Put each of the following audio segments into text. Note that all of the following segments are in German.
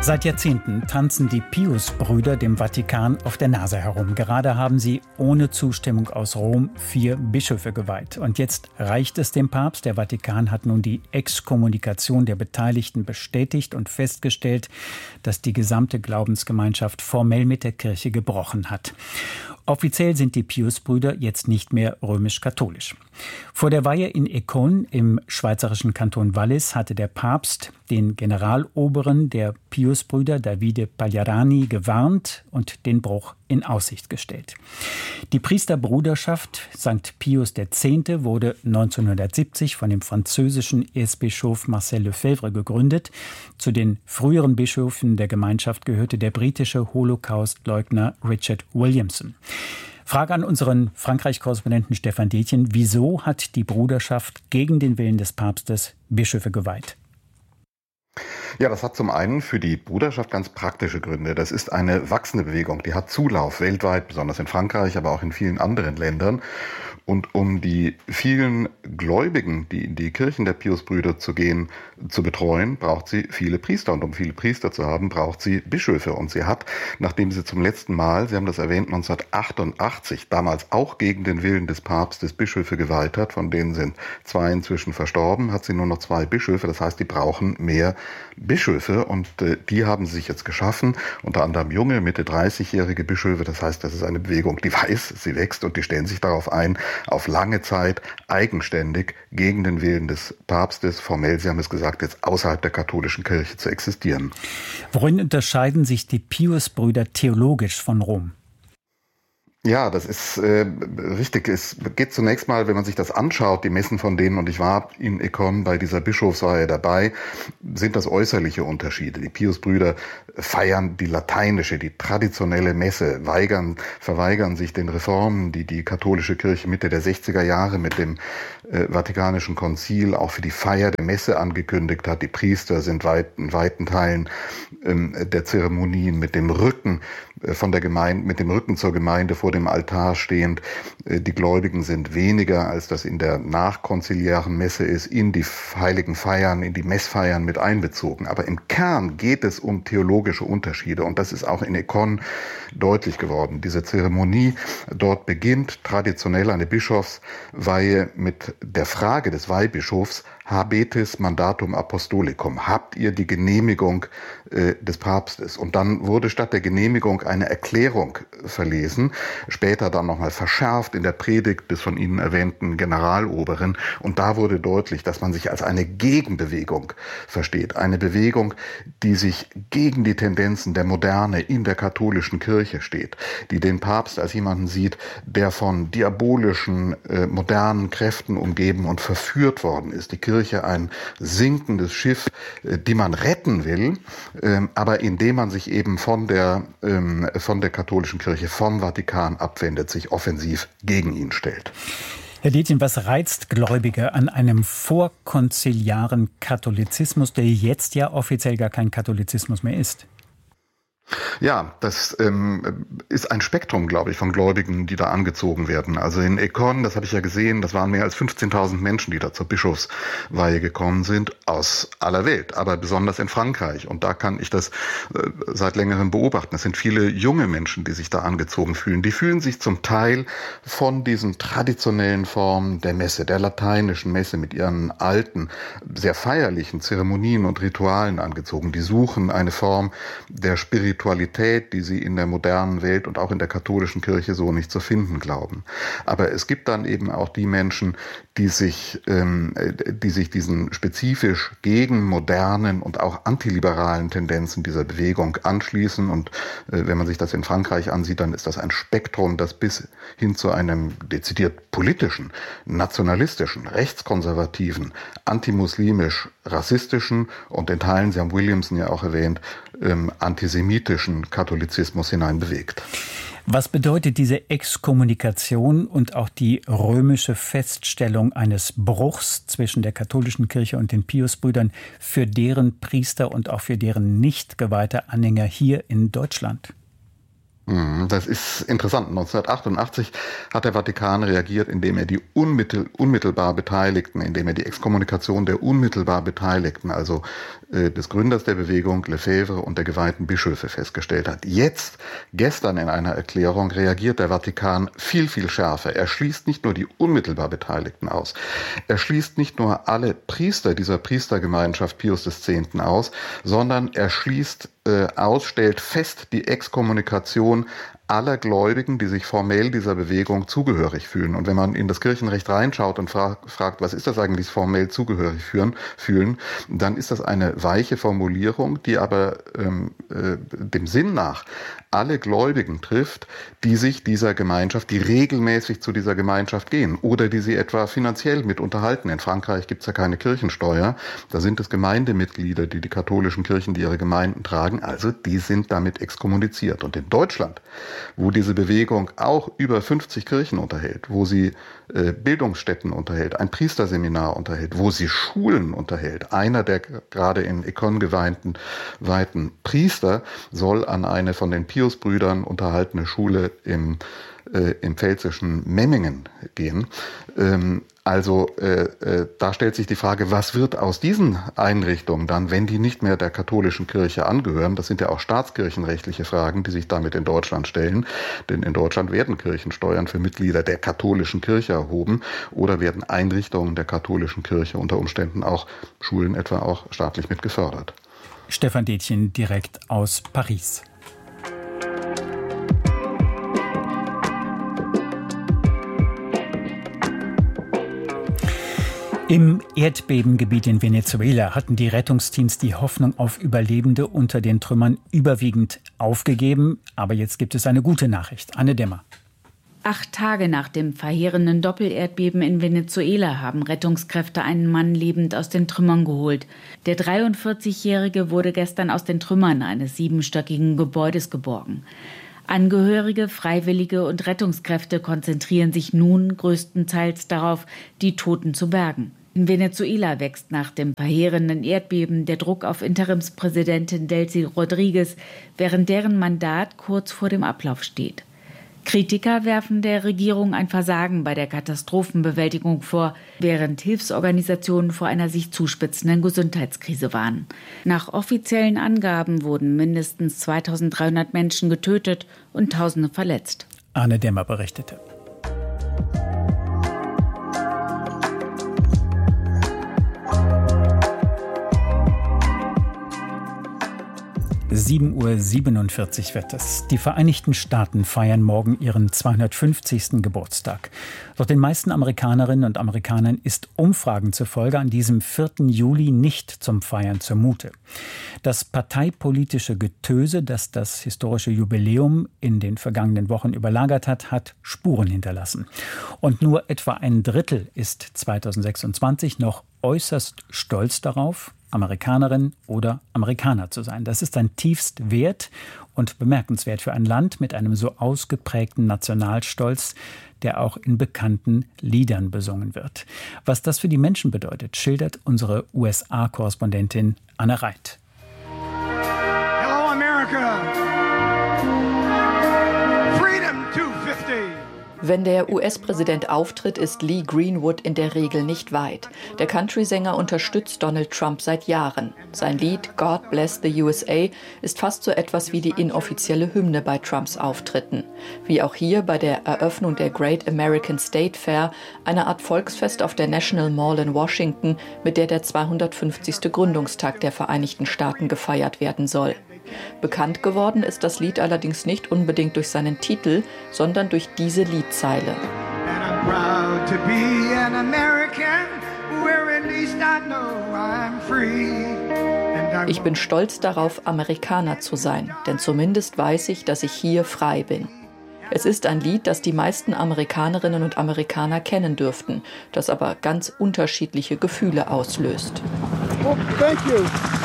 Seit Jahrzehnten tanzen die Pius-Brüder dem Vatikan auf der Nase herum. Gerade haben sie ohne Zustimmung aus Rom 4 Bischöfe geweiht. Und jetzt reicht es dem Papst. Der Vatikan hat nun die Exkommunikation der Beteiligten bestätigt und festgestellt, dass die gesamte Glaubensgemeinschaft formell mit der Kirche gebrochen hat. Offiziell sind die Pius-Brüder jetzt nicht mehr römisch-katholisch. Vor der Weihe in Écône im schweizerischen Kanton Wallis hatte der Papst den Generaloberen der Pius-Brüder, Davide Pagliarani, gewarnt und den Bruch in Aussicht gestellt. Die Priesterbruderschaft St. Pius X. wurde 1970 von dem französischen Erzbischof Marcel Lefebvre gegründet. Zu den früheren Bischöfen der Gemeinschaft gehörte der britische Holocaust-Leugner Richard Williamson. Frage an unseren Frankreich-Korrespondenten Stefan Detjen: Wieso hat die Bruderschaft gegen den Willen des Papstes Bischöfe geweiht? Ja, das hat zum einen für die Bruderschaft ganz praktische Gründe. Das ist eine wachsende Bewegung, die hat Zulauf weltweit, besonders in Frankreich, aber auch in vielen anderen Ländern. Und um die vielen Gläubigen, die in die Kirchen der Pius-Brüder zu gehen, zu betreuen, braucht sie viele Priester. Und um viele Priester zu haben, braucht sie Bischöfe. Und sie hat, nachdem sie zum letzten Mal, Sie haben das erwähnt, 1988, damals auch gegen den Willen des Papstes Bischöfe geweiht hat, von denen sind 2 inzwischen verstorben, hat sie nur noch 2 Bischöfe. Das heißt, die brauchen mehr Bischöfe. Und die haben sie sich jetzt geschaffen, unter anderem junge, Mitte 30-jährige Bischöfe. Das heißt, das ist eine Bewegung, die weiß, sie wächst und die stellen sich darauf ein, auf lange Zeit eigenständig gegen den Willen des Papstes, formell, Sie haben es gesagt, jetzt außerhalb der katholischen Kirche zu existieren. Worin unterscheiden sich die Pius-Brüder theologisch von Rom? Ja, das ist richtig. Es geht zunächst mal, wenn man sich das anschaut, die Messen von denen, und ich war in Écône bei dieser Bischofsweihe dabei, sind das äußerliche Unterschiede. Die Pius-Brüder feiern die lateinische, die traditionelle Messe, verweigern sich den Reformen, die die katholische Kirche Mitte der 60er Jahre mit dem Vatikanischen Konzil auch für die Feier der Messe angekündigt hat. Die Priester sind in weiten Teilen der Zeremonien mit dem Rücken zur Gemeinde vor dem Altar stehend. Die Gläubigen sind weniger, als das in der nachkonziliären Messe ist, in die heiligen Feiern, in die Messfeiern mit einbezogen. Aber im Kern geht es um theologische Unterschiede, und das ist auch in Écône deutlich geworden. Diese Zeremonie dort beginnt traditionell eine Bischofsweihe mit der Frage des Weihbischofs: Habetis mandatum apostolicum? Habt ihr die Genehmigung des Papstes? Und dann wurde statt der Genehmigung eine Erklärung verlesen, später dann nochmal verschärft in der Predigt des von Ihnen erwähnten Generaloberen. Und da wurde deutlich, dass man sich als eine Gegenbewegung versteht. Eine Bewegung, die sich gegen die Tendenzen der Moderne in der katholischen Kirche steht, die den Papst als jemanden sieht, der von diabolischen, modernen Kräften umgeben und verführt worden ist. Die Kirche ein sinkendes Schiff, die man retten will, aber indem man sich eben von der katholischen Kirche, vom Vatikan abwendet, sich offensiv gegen ihn stellt. Herr Detjen, was reizt Gläubige an einem vorkonziliaren Katholizismus, der jetzt ja offiziell gar kein Katholizismus mehr ist? Ja, das ist ein Spektrum, glaube ich, von Gläubigen, die da angezogen werden. Also in Écône, das habe ich ja gesehen, das waren mehr als 15.000 Menschen, die da zur Bischofsweihe gekommen sind, aus aller Welt, aber besonders in Frankreich. Und da kann ich das seit längerem beobachten. Es sind viele junge Menschen, die sich da angezogen fühlen. Die fühlen sich zum Teil von diesen traditionellen Formen der Messe, der lateinischen Messe mit ihren alten, sehr feierlichen Zeremonien und Ritualen angezogen. Die suchen eine Form der Spiritualität, die sie in der modernen Welt und auch in der katholischen Kirche so nicht zu finden glauben. Aber es gibt dann eben auch die Menschen, die sich diesen spezifisch gegen modernen und auch antiliberalen Tendenzen dieser Bewegung anschließen. Und wenn man sich das in Frankreich ansieht, dann ist das ein Spektrum, das bis hin zu einem dezidiert politischen, nationalistischen, rechtskonservativen, antimuslimisch, rassistischen und in Teilen, Sie haben Williamson ja auch erwähnt, antisemitischen Katholizismus hineinbewegt. Was bedeutet diese Exkommunikation und auch die römische Feststellung eines Bruchs zwischen der katholischen Kirche und den Pius-Brüdern für deren Priester und auch für deren nicht geweihte Anhänger hier in Deutschland? Das ist interessant. 1988 hat der Vatikan reagiert, indem er die unmittelbar Beteiligten, indem er die Exkommunikation der unmittelbar Beteiligten, also des Gründers der Bewegung, Lefebvre und der geweihten Bischöfe festgestellt hat. Jetzt, gestern in einer Erklärung, reagiert der Vatikan viel, viel schärfer. Er schließt nicht nur die unmittelbar Beteiligten aus. Er schließt nicht nur alle Priester dieser Priestergemeinschaft Pius X. aus, sondern er schließt stellt fest die Exkommunikation aller Gläubigen, die sich formell dieser Bewegung zugehörig fühlen. Und wenn man in das Kirchenrecht reinschaut und fragt, was ist das eigentlich formell zugehörig fühlen, dann ist das eine weiche Formulierung, die aber dem Sinn nach alle Gläubigen trifft, die sich dieser Gemeinschaft, die regelmäßig zu dieser Gemeinschaft gehen oder die sie etwa finanziell mit unterhalten. In Frankreich gibt es ja keine Kirchensteuer. Da sind es Gemeindemitglieder, die katholischen Kirchen, die ihre Gemeinden tragen. Also die sind damit exkommuniziert. Und in Deutschland, wo diese Bewegung auch über 50 Kirchen unterhält, wo sie Bildungsstätten unterhält, ein Priesterseminar unterhält, wo sie Schulen unterhält. Einer der gerade in Écon geweihten Priester soll an eine von den Pius-Brüdern unterhaltene Schule im pfälzischen Memmingen gehen. Da stellt sich die Frage, was wird aus diesen Einrichtungen dann, wenn die nicht mehr der katholischen Kirche angehören? Das sind ja auch staatskirchenrechtliche Fragen, die sich damit in Deutschland stellen. Denn in Deutschland werden Kirchensteuern für Mitglieder der katholischen Kirche erhoben oder werden Einrichtungen der katholischen Kirche unter Umständen auch Schulen etwa auch staatlich mit gefördert. Stefan Detjen direkt aus Paris. Im Erdbebengebiet in Venezuela hatten die Rettungsteams die Hoffnung auf Überlebende unter den Trümmern überwiegend aufgegeben. Aber jetzt gibt es eine gute Nachricht. Anne Dämmer. 8 Tage nach dem verheerenden Doppelerdbeben in Venezuela haben Rettungskräfte einen Mann lebend aus den Trümmern geholt. Der 43-Jährige wurde gestern aus den Trümmern eines 7-stöckigen Gebäudes geborgen. Angehörige, Freiwillige und Rettungskräfte konzentrieren sich nun größtenteils darauf, die Toten zu bergen. In Venezuela wächst nach dem verheerenden Erdbeben der Druck auf Interimspräsidentin Delcy Rodriguez, während deren Mandat kurz vor dem Ablauf steht. Kritiker werfen der Regierung ein Versagen bei der Katastrophenbewältigung vor, während Hilfsorganisationen vor einer sich zuspitzenden Gesundheitskrise warnen. Nach offiziellen Angaben wurden mindestens 2300 Menschen getötet und Tausende verletzt. Arne Dämmer berichtete. 7:47 Uhr wird es. Die Vereinigten Staaten feiern morgen ihren 250. Geburtstag. Doch den meisten Amerikanerinnen und Amerikanern ist Umfragen zufolge an diesem 4. Juli nicht zum Feiern zumute. Das parteipolitische Getöse, das das historische Jubiläum in den vergangenen Wochen überlagert hat, hat Spuren hinterlassen. Und nur etwa ein Drittel ist 2026 noch äußerst stolz darauf, Amerikanerin oder Amerikaner zu sein. Das ist ein tiefst wert und bemerkenswert für ein Land mit einem so ausgeprägten Nationalstolz, der auch in bekannten Liedern besungen wird. Was das für die Menschen bedeutet, schildert unsere USA-Korrespondentin Anna Reit. Hello America! Freedom 250! Wenn der US-Präsident auftritt, ist Lee Greenwood in der Regel nicht weit. Der Country-Sänger unterstützt Donald Trump seit Jahren. Sein Lied God Bless the USA ist fast so etwas wie die inoffizielle Hymne bei Trumps Auftritten. Wie auch hier bei der Eröffnung der Great American State Fair, eine Art Volksfest auf der National Mall in Washington, mit der 250. Gründungstag der Vereinigten Staaten gefeiert werden soll. Bekannt geworden ist das Lied allerdings nicht unbedingt durch seinen Titel, sondern durch diese Liedzeile. Ich bin stolz darauf, Amerikaner zu sein, denn zumindest weiß ich, dass ich hier frei bin. Es ist ein Lied, das die meisten Amerikanerinnen und Amerikaner kennen dürften, das aber ganz unterschiedliche Gefühle auslöst. Oh, thank you.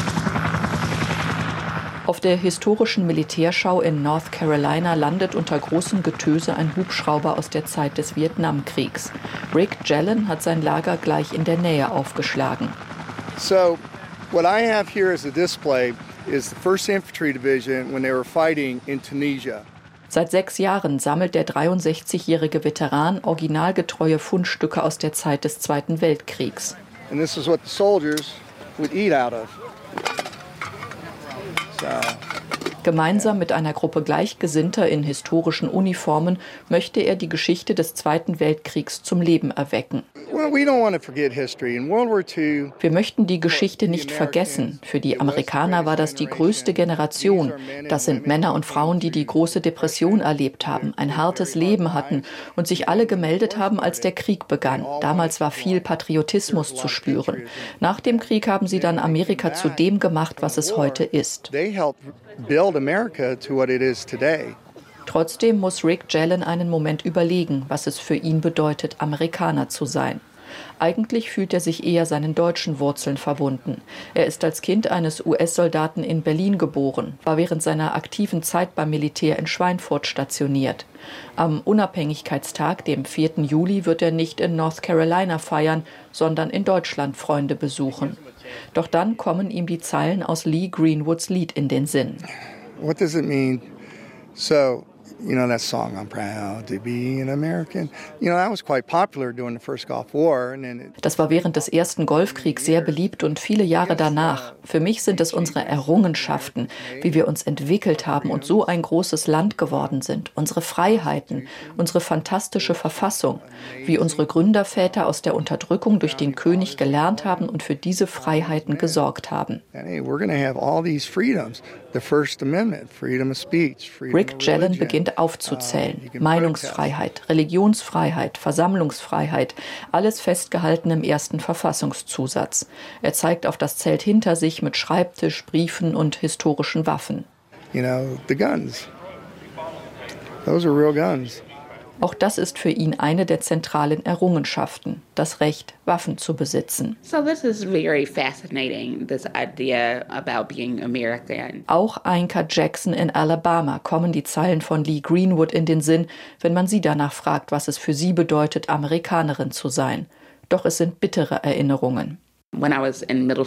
Auf der historischen Militärschau in North Carolina landet unter großem Getöse ein Hubschrauber aus der Zeit des Vietnamkriegs. Rick Jelen hat sein Lager gleich in der Nähe aufgeschlagen. So, what I have here as a display is the 1st Infantry Division when they were fighting in Tunisia. Seit 6 Jahren sammelt der 63-jährige Veteran originalgetreue Fundstücke aus der Zeit des Zweiten Weltkriegs. And this is what the soldiers would eat out of. So. Gemeinsam mit einer Gruppe Gleichgesinnter in historischen Uniformen möchte er die Geschichte des Zweiten Weltkriegs zum Leben erwecken. Wir möchten die Geschichte nicht vergessen. Für die Amerikaner war das die größte Generation. Das sind Männer und Frauen, die die große Depression erlebt haben, ein hartes Leben hatten und sich alle gemeldet haben, als der Krieg begann. Damals war viel Patriotismus zu spüren. Nach dem Krieg haben sie dann Amerika zu dem gemacht, was es heute ist. Trotzdem muss Rick Jelen einen Moment überlegen, was es für ihn bedeutet, Amerikaner zu sein. Eigentlich fühlt er sich eher seinen deutschen Wurzeln verbunden. Er ist als Kind eines US-Soldaten in Berlin geboren, war während seiner aktiven Zeit beim Militär in Schweinfurt stationiert. Am Unabhängigkeitstag, dem 4. Juli, wird er nicht in North Carolina feiern, sondern in Deutschland Freunde besuchen. Doch dann kommen ihm die Zeilen aus Lee Greenwoods Lied in den Sinn. What does it mean? So, you know that song, I'm proud to be an American. You know, that was quite popular during the first Gulf War. Das war während des ersten Golfkriegs sehr beliebt und viele Jahre danach. Für mich sind es unsere Errungenschaften, wie wir uns entwickelt haben und so ein großes Land geworden sind. Unsere Freiheiten, unsere fantastische Verfassung, wie unsere Gründerväter aus der Unterdrückung durch den König gelernt haben und für diese Freiheiten gesorgt haben. Rick Jelen beginnt aufzuzählen. Meinungsfreiheit, Religionsfreiheit, Versammlungsfreiheit, alles festgehalten im ersten Verfassungszusatz. Er zeigt auf das Zelt hinter sich mit Schreibtisch, Briefen und historischen Waffen. You know, the guns. Those are real guns. Auch das ist für ihn eine der zentralen Errungenschaften, das Recht, Waffen zu besitzen. So this is very fascinating, this idea about being American. Auch Ainka Jackson in Alabama kommen die Zeilen von Lee Greenwood in den Sinn, wenn man sie danach fragt, was es für sie bedeutet, Amerikanerin zu sein. Doch es sind bittere Erinnerungen. When I was in middle